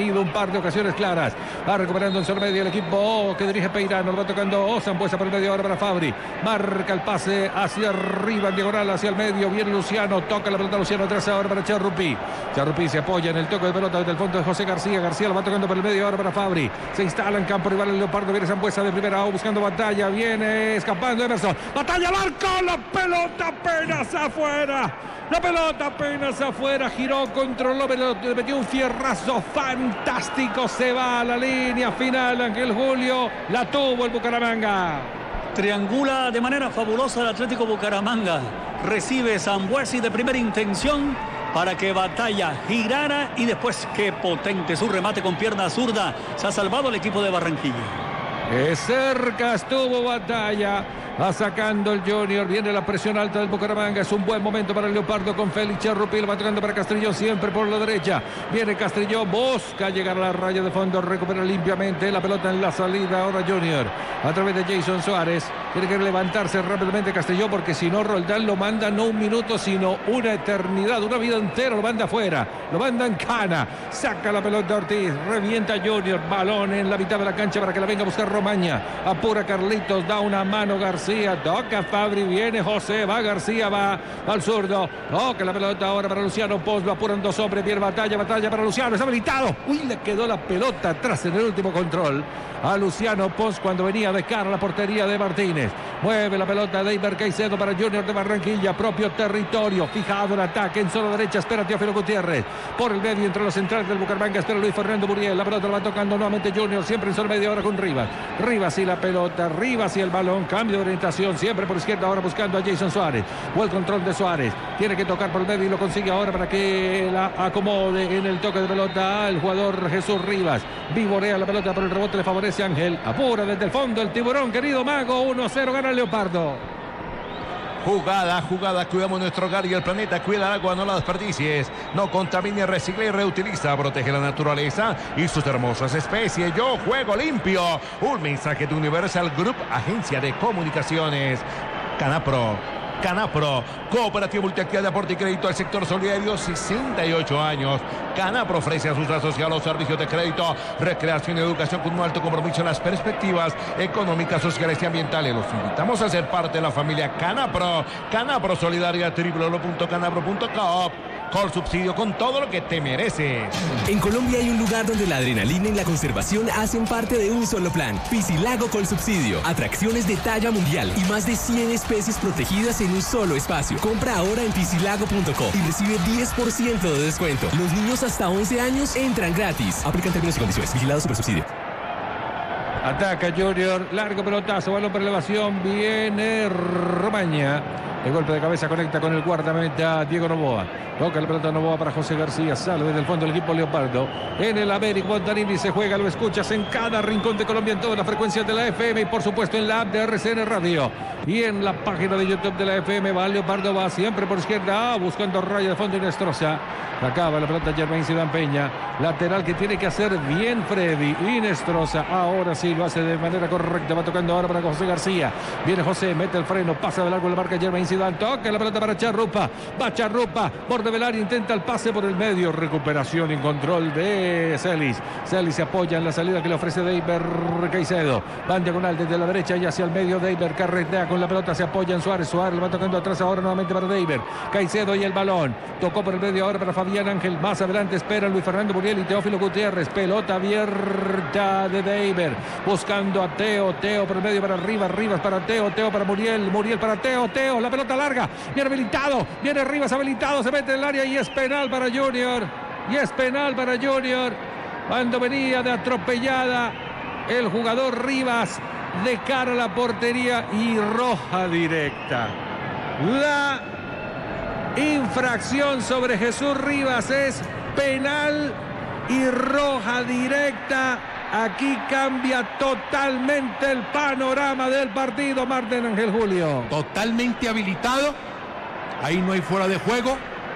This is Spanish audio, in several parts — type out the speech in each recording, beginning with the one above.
tenido un par de ocasiones claras. Va recuperando en zona media el equipo que dirige Peirano. Lo va tocando Sambuesa por el medio ahora para Fabri. Marca el pase hacia arriba en diagonal hacia el medio. Viene Luciano. Toca la pelota Luciano atrás ahora para Charrupi. Charrupi se apoya en el toque de pelota desde el fondo de José García. García lo va tocando por el medio ahora para Fabri. Se instala en campo rival el Leopardo. Viene Sambuesa de primera buscando batalla. Viene escapando Emerson. Batalla al arco. La pelota apenas afuera. La pelota apenas afuera, giró, controló, le metió un fierrazo fantástico, se va a la línea final, Ángel Julio, la tuvo el Bucaramanga. Triangula de manera fabulosa el Atlético Bucaramanga, recibe Sambuesi de primera intención para que Batalla girara y después qué potente su remate con pierna zurda, se ha salvado el equipo de Barranquilla. Cerca estuvo Batalla. Va sacando el Junior, viene la presión alta del Bucaramanga, es un buen momento para el Leopardo con Félix Charrupi, va tocando para Castrillón siempre por la derecha, viene Castrillón, busca llegar a la raya de fondo, recupera limpiamente la pelota en la salida, ahora Junior, a través de Jason Suárez, tiene que levantarse rápidamente Castrillón porque si no Roldán lo manda no un minuto sino una eternidad, una vida entera, lo manda afuera, lo manda en cana, saca la pelota Ortiz, revienta Junior, balón en la mitad de la cancha para que la venga a buscar Romaña, apura Carlitos, da una mano García, toca Fabri, viene José, va García, va al zurdo, toca la pelota ahora para Luciano Pos, lo apuran dos hombres, viene batalla para Luciano, está habilitado, le quedó la pelota atrás en el último control a Luciano Pos cuando venía de cara a la portería de Martínez, mueve la pelota de Iber Caicedo para Junior de Barranquilla, propio territorio, fijado en ataque, en zona derecha, espera Teófilo Gutiérrez, por el medio entre los centrales del Bucaramanga, espera Luis Fernando Muriel, la pelota la va tocando nuevamente Junior, siempre en zona media ahora con Rivas y la pelota, Rivas y el balón, cambio de orientación, siempre por izquierda, ahora buscando a Jason Suárez, o el control de Suárez, tiene que tocar por el medio y lo consigue ahora para que la acomode en el toque de pelota al jugador Jesús Rivas, vivorea la pelota por el rebote, le favorece Ángel, apura desde el fondo el tiburón, querido Mago, 1-0 gana el Leopardo. Jugada, cuidamos nuestro hogar y el planeta, cuida el agua, no la desperdicies, no contamine, recicla y reutiliza, protege la naturaleza y sus hermosas especies. Yo juego limpio, un mensaje de Universal Group, agencia de comunicaciones. Canapro, cooperativa multiactividad de aporte y crédito al sector solidario, 68 años. Canapro ofrece a sus asociados servicios de crédito, recreación y educación con un alto compromiso en las perspectivas económicas, sociales y ambientales. Los invitamos a ser parte de la familia Canapro. Canapro Solidaria, www.canapro.com. Colsubsidio, con todo lo que te mereces. En Colombia hay un lugar donde la adrenalina y la conservación hacen parte de un solo plan. Piscilago Colsubsidio. Atracciones de talla mundial y más de 100 especies protegidas en un solo espacio. Compra ahora en piscilago.co y recibe 10% de descuento. Los niños hasta 11 años entran gratis. Aplican términos y condiciones. Vigilado Supersubsidio. Ataca Junior, largo pelotazo, balón por elevación, viene Romaña. El golpe de cabeza conecta con el guardameta Diego Noboa. Toca la pelota Noboa para José García. Sale desde el fondo el equipo Leopardo. En el América Montanini se juega, lo escuchas en cada rincón de Colombia, en todas las frecuencias de la FM y por supuesto en la app de RCN Radio. Y en la página de YouTube de la FM va Leopardo, va siempre por izquierda, buscando raya de fondo Inestrosa. Acaba la pelota Germain Zidane Peña. Lateral que tiene que hacer bien Freddy. Inestrosa, ahora sí lo hace de manera correcta. Va tocando ahora para José García. Viene José, mete el freno, pasa de largo la marca Germain Zidane. Toca la pelota para Charrupa. Va Charrupa por develar, intenta el pase por el medio. Recuperación y control de Celis. Celis se apoya en la salida que le ofrece Deiber Caicedo. Van diagonal desde la derecha y hacia el medio. Deiber carretea con la pelota, se apoya en Suárez. Suárez lo va tocando atrás ahora nuevamente para Deiber. Caicedo y el balón. Tocó por el medio ahora para Fabián Ángel. Más adelante espera Luis Fernando Muriel y Teófilo Gutiérrez. Pelota abierta de Deiber. Buscando a Teo. Teo por el medio para Rivas. Rivas para Teo. Teo para Muriel. Muriel para Teo. Teo. La pelota larga. Viene habilitado. Viene Rivas habilitado. Se mete en el área y es penal para Junior. Y es penal para Junior. Cuando venía de atropellada el jugador Rivas de cara a la portería y roja directa. La infracción sobre Jesús Rivas es penal y roja directa. Aquí cambia totalmente el panorama del partido, Martín Ángel Julio. Totalmente habilitado. Ahí no hay fuera de juego.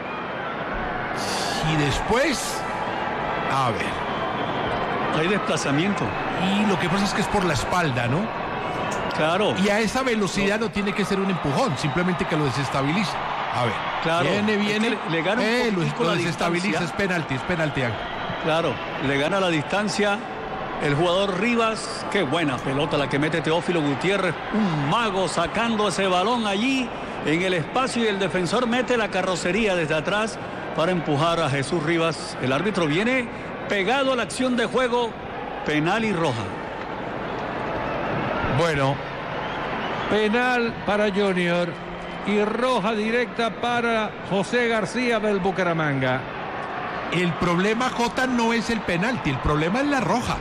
Y después, a ver, hay desplazamiento. Y lo que pasa es que es por la espalda, ¿no? Claro. Y a esa velocidad no tiene que ser un empujón, simplemente que lo desestabiliza. A ver, claro. viene, Le gana un lo poquitico la desestabiliza, distancia. es penalti, Ángel. Claro, le gana la distancia el jugador Rivas. Qué buena pelota la que mete Teófilo Gutiérrez. Un mago sacando ese balón allí en el espacio y el defensor mete la carrocería desde atrás para empujar a Jesús Rivas. El árbitro viene pegado a la acción de juego. Penal y roja. Bueno, penal para Junior y roja directa para José García del Bucaramanga. El problema, Jota, no es el penalti, el problema es la roja.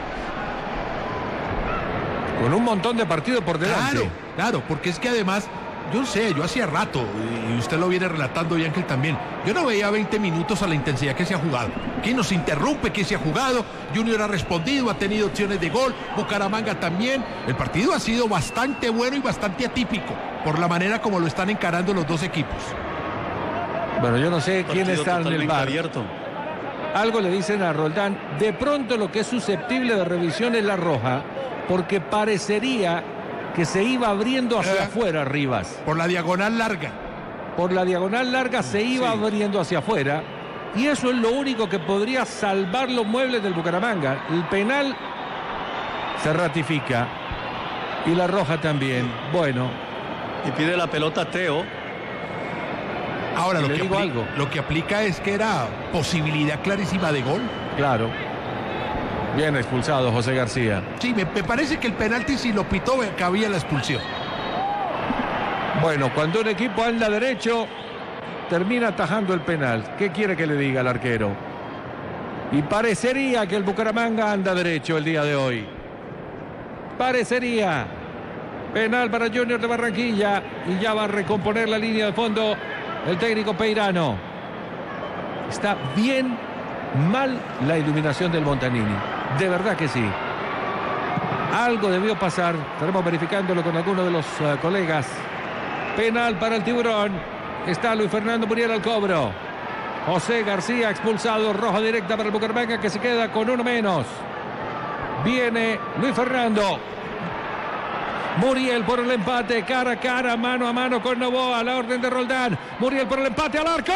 Con un montón de partidos por delante. Claro, porque es que además, yo hacía rato, y usted lo viene relatando, y Ángel también, yo no veía 20 minutos a la intensidad que se ha jugado. Aquí nos interrumpe que se ha jugado, Junior ha respondido, ha tenido opciones de gol, Bucaramanga también. El partido ha sido bastante bueno y bastante atípico, por la manera como lo están encarando los dos equipos. Bueno, yo no sé quién está en el VAR. Abierto. Algo le dicen a Roldán. De pronto lo que es susceptible de revisión es la roja, porque parecería que se iba abriendo hacia afuera Rivas. Por la diagonal larga. Por la diagonal larga se iba abriendo hacia afuera. Y eso es lo único que podría salvar los muebles del Bucaramanga. El penal se ratifica. Y la roja también. Bueno. Y pide la pelota Teo. Ahora algo. Lo que aplica es que era posibilidad clarísima de gol. Claro. Bien expulsado José García. Sí, me parece que el penalti, si lo pitó, cabía la expulsión. Bueno, cuando un equipo anda derecho, termina atajando el penal. ¿Qué quiere que le diga al arquero? Y parecería que el Bucaramanga anda derecho el día de hoy. Parecería. Penal para Junior de Barranquilla. Y ya va a recomponer la línea de fondo el técnico Peirano. Está bien mal la iluminación del Montanini. De verdad que sí. Algo debió pasar. Estaremos verificándolo con algunos de los colegas. Penal para el Tiburón. Está Luis Fernando Muriel al cobro. José García expulsado. Roja directa para el Bucaramanga, que se queda con uno menos. Viene Luis Fernando. Muriel por el empate, cara a cara, mano a mano con Novoa, a la orden de Roldán. Muriel por el empate al arco.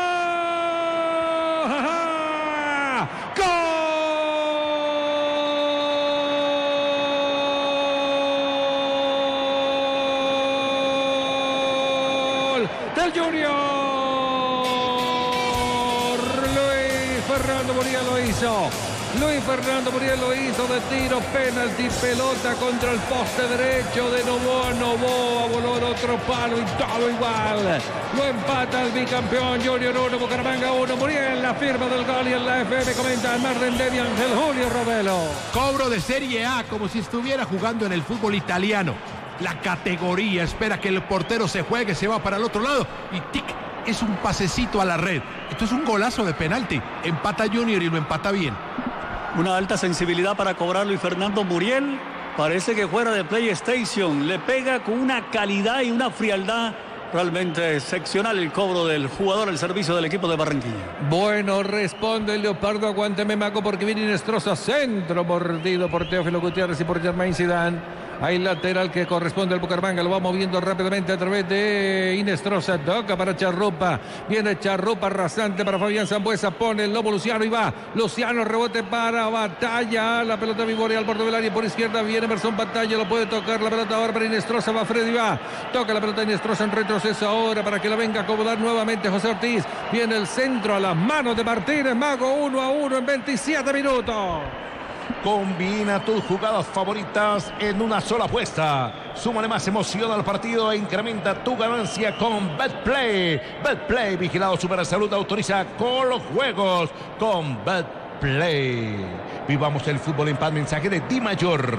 ¡Gol del Junior! Luis Fernando Muriel lo hizo. Luis Fernando Muriel lo hizo de tiro, penalti, pelota contra el poste derecho de Novoa. Novoa voló en otro palo y todo igual. Lo empata el bicampeón. Junior 1, Bucaramanga 1. Muriel, la firma del gol, y en la FM comenta Marden de Ángel Julio Robelo. Cobro de Serie A, como si estuviera jugando en el fútbol italiano. La categoría espera que el portero se juegue, se va para el otro lado y tic, es un pasecito a la red. Esto es un golazo de penalti. Empata Junior y lo empata bien. Una alta sensibilidad para cobrar Luis Fernando Muriel. Parece que fuera de PlayStation. Le pega con una calidad y una frialdad realmente excepcional el cobro del jugador al servicio del equipo de Barranquilla. Bueno, responde el Leopardo. Aguánteme, Maco, porque viene Inestrosa. Centro mordido por Teófilo Gutiérrez y por Germain Zidane. Hay lateral que corresponde al Bucaramanga. Lo va moviendo rápidamente a través de Inestrosa. Toca para Charrupa. Viene Charrupa rasante para Fabián Sambuesa. Pone el lobo Luciano y va. Luciano, rebote para Batalla. La pelota vivorea al borde del área por izquierda. Viene Emerson Batalla. Lo puede tocar la pelota ahora para Inestrosa. Va Freddy, va. Toca la pelota Inestrosa en retroceso ahora para que la venga a acomodar nuevamente José Ortiz. Viene el centro a las manos de Martínez. Mago 1-1 en 27 minutos. Combina tus jugadas favoritas en una sola apuesta. Súmale más emoción al partido e incrementa tu ganancia con BetPlay. BetPlay, vigilado Supersalud, autoriza con los juegos con BetPlay. Vivamos el fútbol en paz. Mensaje de Di Mayor.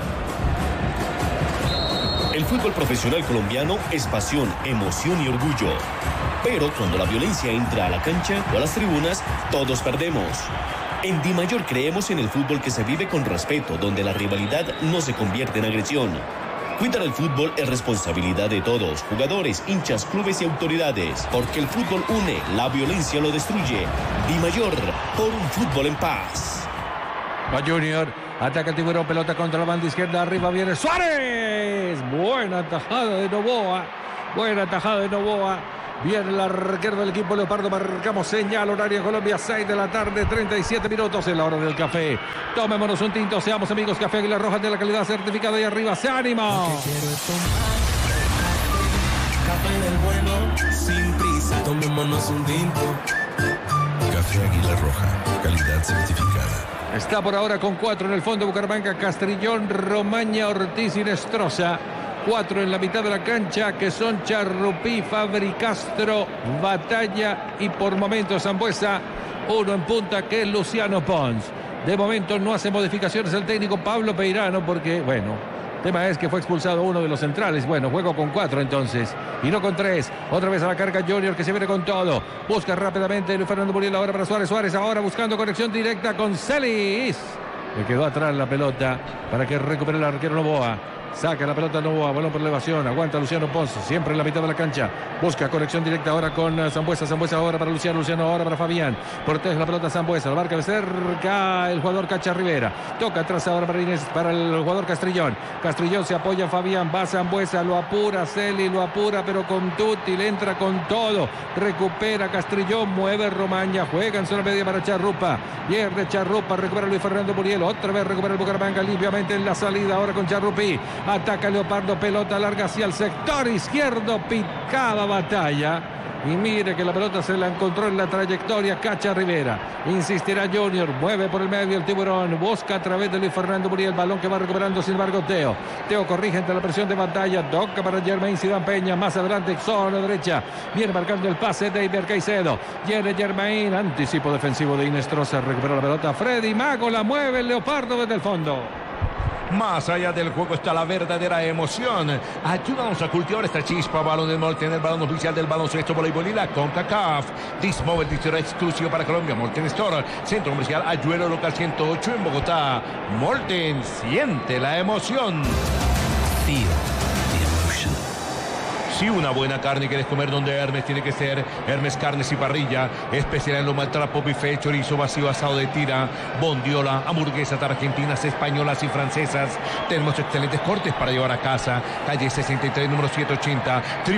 El fútbol profesional colombiano es pasión, emoción y orgullo. Pero cuando la violencia entra a la cancha o a las tribunas, todos perdemos. En Di Mayor creemos en el fútbol que se vive con respeto, donde la rivalidad no se convierte en agresión. Cuidar el fútbol es responsabilidad de todos, jugadores, hinchas, clubes y autoridades, porque el fútbol une, la violencia lo destruye. Di Mayor, por un fútbol en paz. Va Junior, ataca el Tiburón, pelota contra la banda izquierda, arriba viene Suárez. Buena tajada de Novoa. Buena tajada de Novoa. Viene el arquero del equipo Leopardo. Marcamos señal horaria en Colombia, 6 de la tarde, 37 minutos en la hora del café. Tomémonos un tinto, seamos amigos. Café Águila Roja de la calidad certificada. Y arriba se anima. Café del bueno, sin prisa, tomémonos un tinto. Café Águila Roja, calidad certificada. Está por ahora con 4 en el fondo Bucaramanga, Castrillón, Romaña, Ortiz y Nestroza. 4 en la mitad de la cancha, que son Charrupí, Fabri, Castro, Batalla y por momentos Sambuesa. 1 en punta, que es Luciano Pons. De momento no hace modificaciones el técnico Pablo Peirano porque, bueno, el tema es que fue expulsado uno de los centrales. Bueno, juego con 4 entonces y no con 3. Otra vez a la carga Junior, que se viene con todo. Busca rápidamente Luis Fernando Muriel ahora para Suárez. Suárez ahora buscando conexión directa con Celis. Le quedó atrás la pelota para que recupere el arquero Novoa. Saca la pelota Novoa, balón por elevación, aguanta Luciano Pons, siempre en la mitad de la cancha, busca conexión directa ahora con Sambuesa, Sambuesa ahora para Luciano, Luciano ahora para Fabián, protege la pelota Sambuesa, lo marca de cerca el jugador Cacha Rivera, toca atrás ahora para el jugador Castrillón, Castrillón se apoya Fabián, va Sambuesa, lo apura Celi, lo apura pero con Tuti, le entra con todo, recupera Castrillón, mueve Romaña, juega en zona media para Charrupa, pierde Charrupa, recupera Luis Fernando Muriel, otra vez recupera el Bucaramanga limpiamente en la salida ahora con Charrupí. Ataca Leopardo, pelota larga hacia el sector izquierdo, picada Batalla. Y mire que la pelota se la encontró en la trayectoria Cacha Rivera. Insistirá Junior, mueve por el medio el Tiburón, busca a través de Luis Fernando Muriel, balón que va recuperando sin embargo Teo. Teo corrige ante la presión de Batalla, toca para Germain Zidane Peña, más adelante zona derecha. Viene marcando el pase de Iber Caicedo. Viene Germain, anticipo defensivo de Inestrosa, recupera la pelota Freddy Mago, la mueve el Leopardo desde el fondo. Más allá del juego está la verdadera emoción. Ayúdanos a cultivar esta chispa. Balón del Molten, el balón oficial del baloncesto, voleibol y la CONCACAF. Dismóvil, distribuidor exclusivo para Colombia. Molten Store, centro comercial Ayuelo, local 108 en Bogotá. Molten, siente la emoción. Feel the emotion. Si una buena carne quieres comer, donde Hermes tiene que ser. Hermes Carnes y Parrilla, especial en lo maltrapo, bife, chorizo vacío, asado de tira, bondiola, hamburguesas argentinas, españolas y francesas. Tenemos excelentes cortes para llevar a casa. Calle 63, número 780,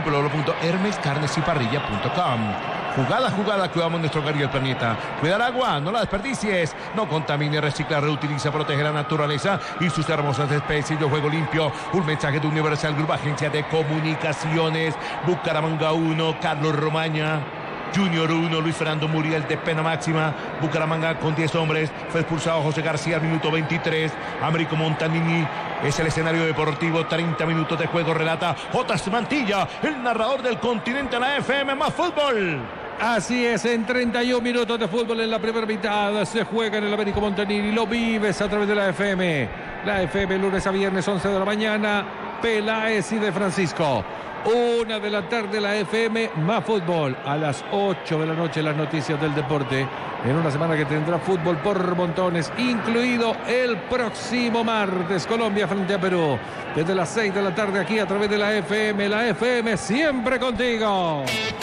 www.hermescarnesyparrilla.com. Jugada, cuidamos nuestro hogar y el planeta. Cuida el agua, no la desperdicies. No contamine, recicla, reutiliza, protege la naturaleza y sus hermosas especies. Yo juego limpio. Un mensaje de Universal Group, agencia de comunicaciones. Bucaramanga 1, Carlos Romaña. Junior 1, Luis Fernando Muriel de pena máxima. Bucaramanga con 10 hombres. Fue expulsado José García al minuto 23. Américo Montanini es el escenario deportivo. 30 minutos de juego, relata Jotas Mantilla, el narrador del continente, la FM más fútbol. Así es, en 31 minutos de fútbol en la primera mitad se juega en el Américo Montanini. Lo vives a través de la FM. La FM lunes a viernes 11 de la mañana. Peláez y de Francisco. 1 de la tarde la FM más fútbol. A las 8 de la noche las noticias del deporte. En una semana que tendrá fútbol por montones, incluido el próximo martes Colombia frente a Perú. Desde las 6 de la tarde aquí a través de la FM siempre contigo.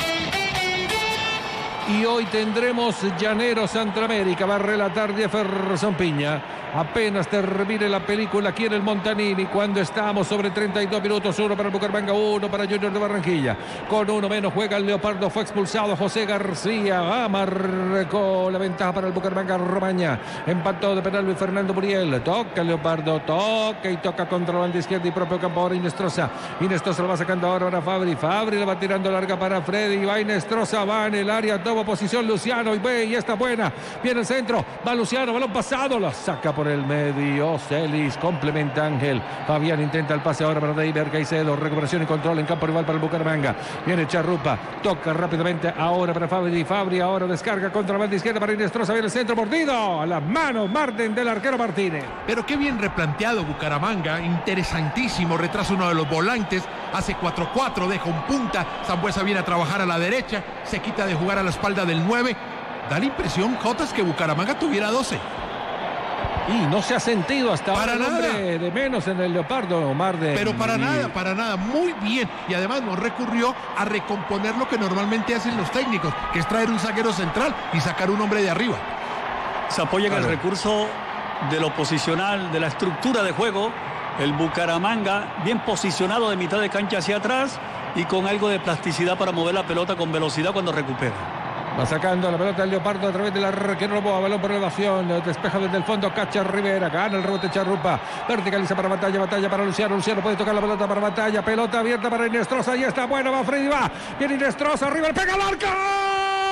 Y hoy tendremos Llanero Centroamérica. Va a relatar Jefferson Piña. Apenas termine la película aquí en el Montanini, cuando estamos sobre 32 minutos, 1 para el Bucaramanga, 1 para Junior de Barranquilla. Con 1 menos juega el Leopardo, fue expulsado José García. Marcó la ventaja para el Bucaramanga. Romaña empató de penal Luis Fernando Muriel. Toca el Leopardo, toca contra la banda izquierda y propio campo ahora Inestrosa. Inestrosa lo va sacando ahora para Fabri. Fabri la va tirando larga para Freddy. Va Inestrosa, va en el área, toma posición Luciano y está buena. Viene el centro, va Luciano, balón pasado, lo saca por el medio, Celis, complementa Ángel. Fabián intenta el pase ahora para Iber Caicedo, recuperación y control en campo rival para el Bucaramanga. Viene Charrupa, toca rápidamente ahora para Fabri ahora descarga contra la banda izquierda para Inestrosa, viene el centro mordido, a las manos Marten del arquero Martínez. Pero qué bien replanteado Bucaramanga, interesantísimo, retrasa uno de los volantes, hace 4-4, deja un punta, Sambuesa viene a trabajar a la derecha, se quita de jugar a la espalda del 9, da la impresión, Jotas, que Bucaramanga tuviera 12. Y no se ha sentido hasta para ahora nada. De menos en el Leopardo, Marden. Pero para nada, muy bien. Y además no recurrió a recomponer lo que normalmente hacen los técnicos, que es traer un zaguero central y sacar un hombre de arriba. Se apoya en el recurso de lo posicional, de la estructura de juego. El Bucaramanga bien posicionado de mitad de cancha hacia atrás y con algo de plasticidad para mover la pelota con velocidad cuando recupera. Va sacando la pelota el Leopardo a través del arquero Novoa. Balón por elevación. Despeja desde el fondo. Cacha Rivera. Gana el rebote Charrupa. Verticaliza para Batalla. Batalla para Luciano. Luciano puede tocar la pelota para Batalla. Pelota abierta para Inestrosa. Ahí está. Bueno, va Freddy. Va. Viene Inestrosa. River pega al arco.